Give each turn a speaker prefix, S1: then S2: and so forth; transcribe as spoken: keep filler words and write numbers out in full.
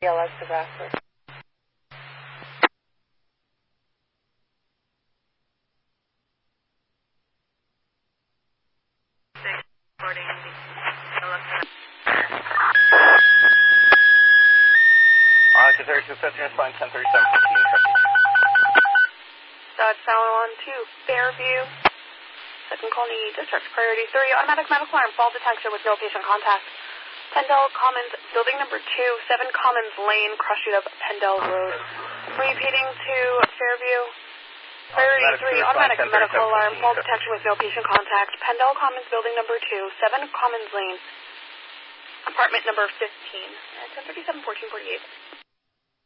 S1: L S disaster.
S2: Uh, two thirty-two fifteen, respond ten thirty-seven fifteen, copy.
S3: Dodge Fallon one two, Fairview. Second colony, discharge priority three, automatic medical alarm, fall detection with no patient contact. Pendle Commons, building number two, seven Commons Lane, cross street of Pendle Road. Repeating to Fairview. Priority three, automatic medical alarm, fall detection with no patient contact. Pendle Commons, building number two, seven Commons Lane, apartment number fifteen. ten thirty-seven fourteen forty-eight.